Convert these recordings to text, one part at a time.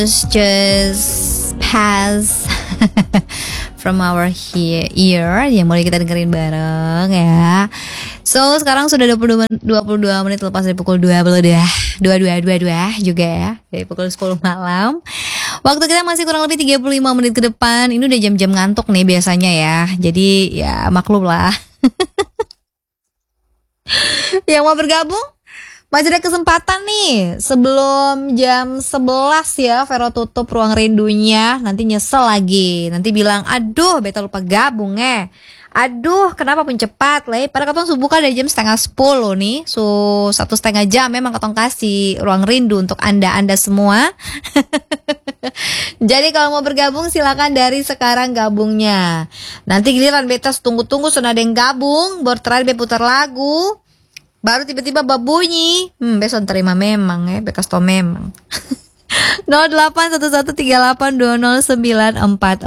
just pass from our ear yang mulai kita dengerin bareng ya. So sekarang sudah 22 menit lepas dari pukul 22 juga ya, dari pukul 10 malam. Waktu kita masih kurang lebih 35 menit ke depan. Ini udah jam-jam ngantuk nih biasanya ya. Jadi ya maklum lah. Yang mau bergabung masih ada kesempatan nih. Sebelum jam 11 ya Vero tutup ruang rindunya. Nanti nyesel lagi. Nanti bilang aduh beta lupa gabung aduh kenapa pun cepat leh. Pada katong subuh kan dari jam 9:30 nih. So 1,5 jam memang katong kasih ruang rindu untuk anda semua. Jadi kalau mau bergabung silakan dari sekarang gabungnya. Nanti giliran beta tunggu sudah ada yang gabung. Baru terakhir putar lagu. Baru tiba-tiba babunyi. Besok terima memang bekas to memang. 081138209440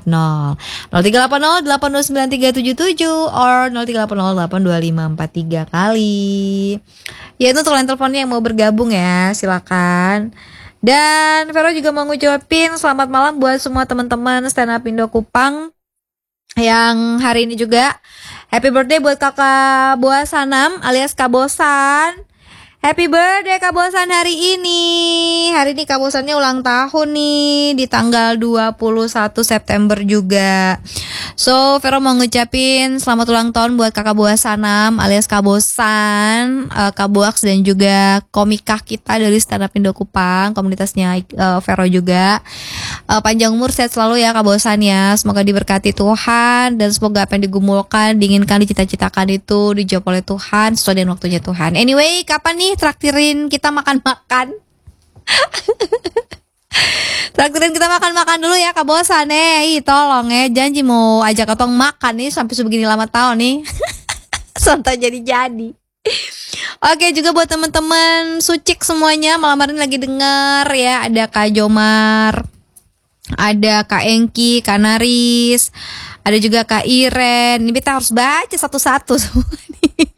0380829377 or 0380825543 kali. Ya itu untuk line teleponnya yang mau bergabung ya, silakan. Dan Vero juga mau ngucapin selamat malam buat semua teman-teman Stand Up Indo Kupang yang hari ini juga happy birthday buat kakak Boa Sanam alias Kak Bosan. Happy birthday Kak Bosan hari ini. Hari ini Kak Bosannya ulang tahun nih di tanggal 21 September juga. So Vero mau ngucapin selamat ulang tahun buat kakak Boa Sanam alias Kak Bosan, Kak Boaks dan juga komikah kita dari Stand Up Indo Kupang, komunitasnya Vero juga. Panjang umur, sehat selalu ya Kak Bosan ya. Semoga diberkati Tuhan dan semoga apa yang digumulkan, diinginkan, dicita-citakan itu dijawab oleh Tuhan sesuai dengan waktunya Tuhan. Anyway, kapan nih traktirin kita makan-makan? Traktirin kita makan-makan dulu ya Kak Bosan tolong janji mau ajak katong makan nih sampai sebegini lama tahun nih. Santai jadi. Oke, juga buat teman-teman Sucik semuanya malam hari ini lagi denger ya, ada Kak Jomar, ada Kak Engki, Kak Naris, ada juga Kak Iren. Ini kita harus baca satu-satu semua nih.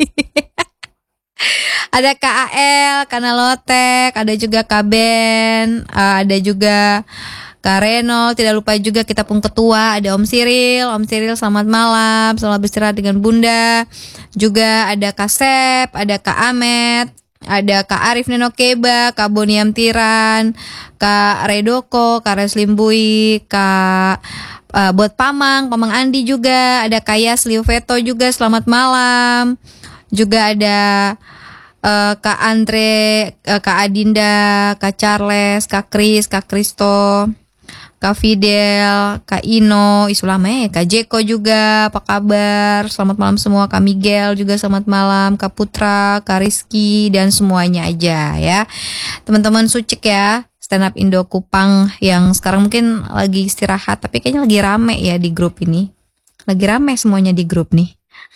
Ada Kak AL, Kak Nalotek, ada juga Kak Ben, ada juga Kak Renol. Tidak lupa juga kita pun ketua, ada Om Siril selamat malam, selamat beristirahat dengan Bunda. Juga ada Kak Sep, ada Kak Amet, ada Kak Arif Neno Keba, Kak Boniam Tiran, Kak Redoko, Kak Reslimbui, Kak buat Pamang Andi juga, ada Kak Yasli Veto juga selamat malam. Juga ada Kak Andre, Kak Adinda, Kak Charles, Kak Kris, Kak Kristo, Kak Fidel, Kak Ino, Isulame, Kak Jeko juga, apa kabar? Selamat malam semua. Kak Miguel juga selamat malam, Kak Putra, Kak Rizky, dan semuanya aja ya. Teman-teman Sucik ya, Stand Up Indo Kupang yang sekarang mungkin lagi istirahat, tapi kayaknya lagi rame ya di grup ini. Lagi rame semuanya di grup nih.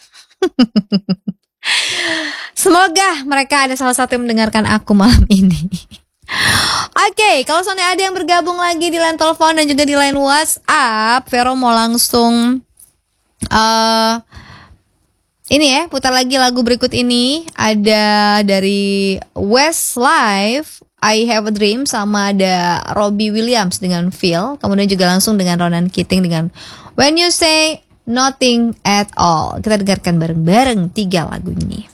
Semoga mereka ada salah satu yang mendengarkan aku malam ini. Oke, kalau soalnya ada yang bergabung lagi di line telepon dan juga di line WhatsApp, Vero mau langsung ini ya, putar lagi lagu berikut ini. Ada dari Westlife, I Have a Dream, sama ada Robbie Williams dengan Feel. Kemudian juga langsung dengan Ronan Keating dengan When You Say Nothing at All. Kita dengarkan bareng-bareng 3 lagu ini.